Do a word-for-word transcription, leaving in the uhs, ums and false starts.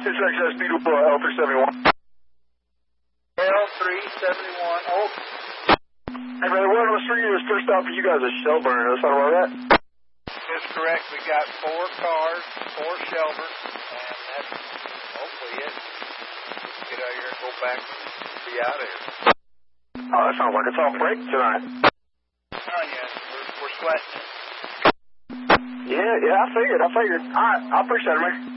six X S Beetle uh, L three seventy-one. L three seventy-one, oh. Hey, brother, what on the street is first stop for you guys is Shelburne. Is that about that? That's correct. We got four cars, four Shelburne, and that's hopefully it. Get out here and go back and be out of here. Oh, that sounds like it's off break tonight. Oh, yeah, we're, we're sweating. Yeah, yeah, I figured, I figured. All right, I appreciate it, man.